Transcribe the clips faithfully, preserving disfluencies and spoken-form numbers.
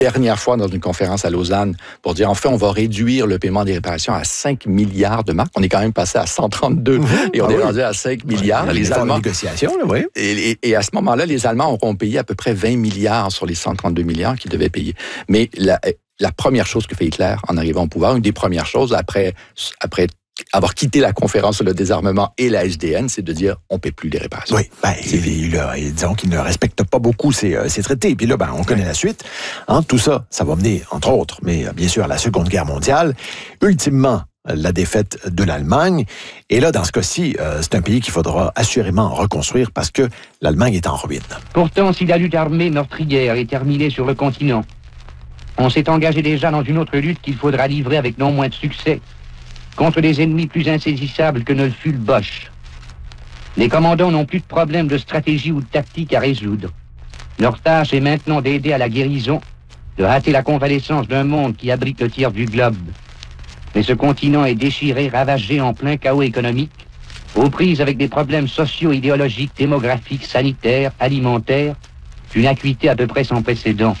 dernière fois dans une conférence à Lausanne pour dire, en fait, on va réduire le paiement des réparations à cinq milliards de marks. On est quand même passé à cent trente-deux mmh, et on ah est oui. rendu à cinq milliards. Ouais, les Allemands... négociations, là, oui. Et, et, et à ce moment-là, les Allemands auront payé à peu près vingt milliards sur les cent trente-deux milliards qu'ils devaient payer. Mais la, la première chose que fait Hitler en arrivant au pouvoir, une des premières choses après, après avoir quitté la conférence sur le désarmement et la S D N, c'est de dire on ne paie plus les réparations. Oui, ben, il, il, disons qu'il ne respecte pas beaucoup ces, ces traités. Puis là, ben, on connaît oui. la suite. Hein, tout ça, ça va mener, entre autres, mais bien sûr, à la Seconde Guerre mondiale. Ultimement, la défaite de l'Allemagne. Et là, dans ce cas-ci, euh, c'est un pays qu'il faudra assurément reconstruire parce que l'Allemagne est en ruine. Pourtant, si la lutte armée meurtrière est terminée sur le continent, on s'est engagé déjà dans une autre lutte qu'il faudra livrer avec non moins de succès contre des ennemis plus insaisissables que ne le fut le Boche. Les commandants n'ont plus de problème de stratégie ou de tactique à résoudre. Leur tâche est maintenant d'aider à la guérison, de hâter la convalescence d'un monde qui abrite le tiers du globe. Mais ce continent est déchiré, ravagé en plein chaos économique, aux prises avec des problèmes sociaux, idéologiques, démographiques, sanitaires, alimentaires, d'une acuité à peu près sans précédent.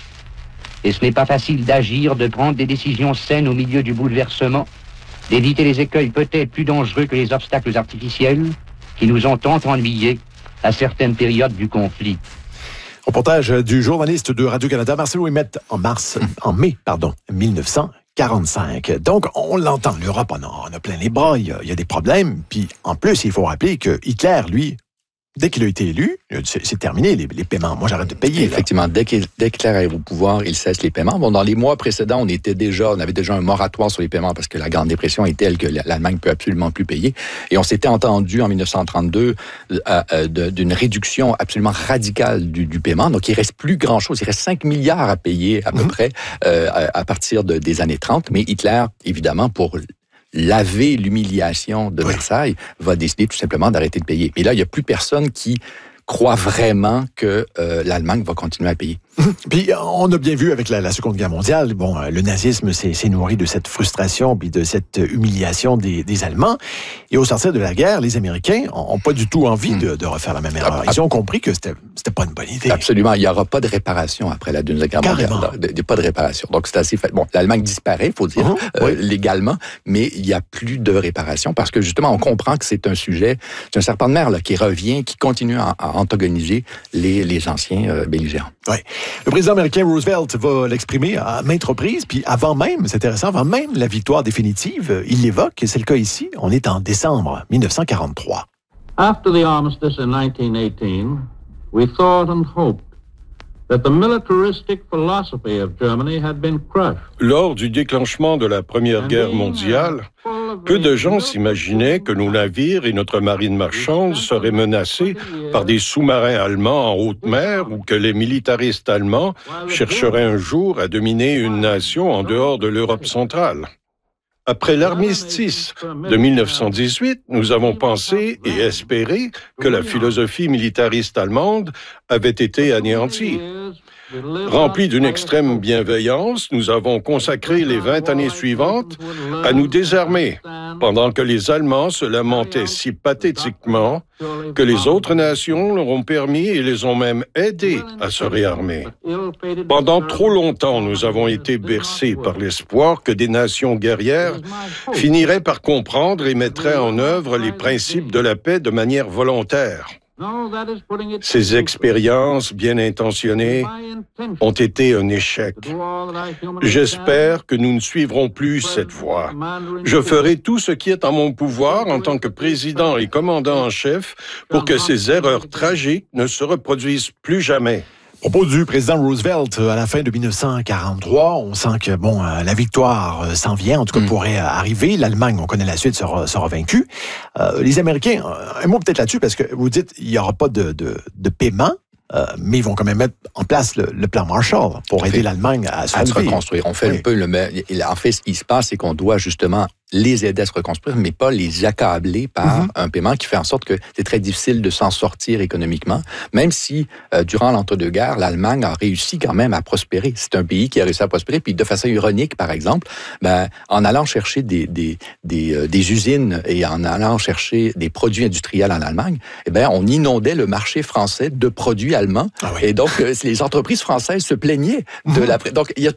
Et ce n'est pas facile d'agir, de prendre des décisions saines au milieu du bouleversement, d'éviter les écueils peut-être plus dangereux que les obstacles artificiels qui nous ont tant ennuyés à certaines périodes du conflit. Reportage du journaliste de Radio-Canada, Marcelo Ouimet, en mars, en mai, pardon, mille neuf cent quarante-cinq. Donc, on l'entend, l'Europe, on a, on a plein les bras, il y a, il y a des problèmes. Puis, en plus, il faut rappeler que Hitler, lui, dès qu'il a été élu, c'est, c'est terminé, les, les paiements. Moi, j'arrête de payer. Effectivement, dès qu'il, dès qu'il arrive au pouvoir, il cesse les paiements. Bon, dans les mois précédents, on était déjà, on avait déjà un moratoire sur les paiements parce que la Grande Dépression est telle que l'Allemagne peut absolument plus payer. Et on s'était entendu en mille neuf cent trente-deux euh, euh, de, d'une réduction absolument radicale du, du paiement. Donc, il reste plus grand-chose. Il reste cinq milliards à payer à peu mmh. près euh, à, à partir de, des années trente. Mais Hitler, évidemment, pour laver l'humiliation de oui. Versailles, va décider tout simplement d'arrêter de payer. Et là, il n'y a plus personne qui croit vraiment que euh, l'Allemagne va continuer à payer. Puis, on a bien vu avec la, la Seconde Guerre mondiale, bon, le nazisme s'est, s'est nourri de cette frustration puis de cette humiliation des, des Allemands. Et au sortir de la guerre, les Américains n'ont pas du tout envie de, de refaire la même erreur. Ils ont compris que c'était, c'était pas une bonne idée. Absolument. Il n'y aura pas de réparation après la Deuxième Guerre mondiale. Il n'y a pas de réparation. Donc, c'est assez fait. Bon, l'Allemagne disparaît, il faut dire, uh-huh, euh, oui. légalement, mais il n'y a plus de réparation parce que, justement, on comprend que c'est un sujet, c'est un serpent de mer là, qui revient, qui continue à, à antagoniser les, les anciens euh, belligérants. Oui. Le président américain Roosevelt va l'exprimer à maintes reprises, puis avant même, c'est intéressant, avant même la victoire définitive, il l'évoque, et c'est le cas ici, on est en décembre mille neuf cent quarante-trois. After the armistice in nineteen eighteen, we thought and hoped that the militaristic philosophy of Germany had been crushed. Lors du déclenchement de la Première Guerre mondiale, peu de gens s'imaginaient que nos navires et notre marine marchande seraient menacés par des sous-marins allemands en haute mer ou que les militaristes allemands chercheraient un jour à dominer une nation en dehors de l'Europe centrale. Après l'armistice de mille neuf cent dix-huit, nous avons pensé et espéré que la philosophie militariste allemande avait été anéantie. Remplis d'une extrême bienveillance, nous avons consacré les vingt années suivantes à nous désarmer, pendant que les Allemands se lamentaient si pathétiquement que les autres nations leur ont permis et les ont même aidés à se réarmer. Pendant trop longtemps, nous avons été bercés par l'espoir que des nations guerrières finiraient par comprendre et mettraient en œuvre les principes de la paix de manière volontaire. Ces expériences bien intentionnées ont été un échec. J'espère que nous ne suivrons plus cette voie. Je ferai tout ce qui est en mon pouvoir en tant que président et commandant en chef pour que ces erreurs tragiques ne se reproduisent plus jamais. Propos du président Roosevelt à la fin de mille neuf cent quarante-trois, on sent que bon, la victoire s'en vient, en tout cas mm. pourrait arriver. L'Allemagne, on connaît la suite, sera, sera vaincue. Euh, les Américains, un mot peut-être là-dessus, parce que vous dites il n'y aura pas de, de, de paiement, euh, mais ils vont quand même mettre en place le, le plan Marshall pour aider l'Allemagne à se, à se reconstruire. On fait oui. un peu le... En fait, ce qui se passe, c'est qu'on doit justement les aider à se reconstruire, mais pas les accabler par mm-hmm. un paiement qui fait en sorte que c'est très difficile de s'en sortir économiquement, même si, euh, durant l'entre-deux-guerres, l'Allemagne a réussi quand même à prospérer. C'est un pays qui a réussi à prospérer, puis de façon ironique, par exemple, ben, en allant chercher des, des, des, euh, des usines et en allant chercher des produits industriels en Allemagne, eh ben, on inondait le marché français de produits allemands, ah oui. et donc euh, les entreprises françaises se plaignaient de mm-hmm. la... Donc, il y a